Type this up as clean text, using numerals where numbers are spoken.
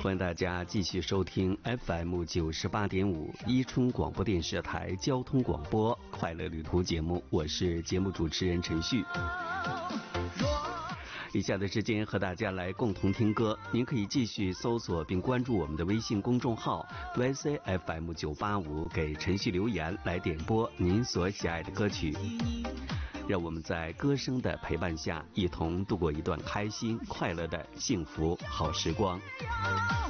欢迎大家继续收听 FM 98.5伊春广播电视台交通广播快乐旅途节目，我是节目主持人陈旭。以下的时间和大家来共同听歌，您可以继续搜索并关注我们的微信公众号 YCFM985，给陈旭留言来点播您所喜爱的歌曲。让我们在歌声的陪伴下，一同度过一段开心快乐的幸福好时光。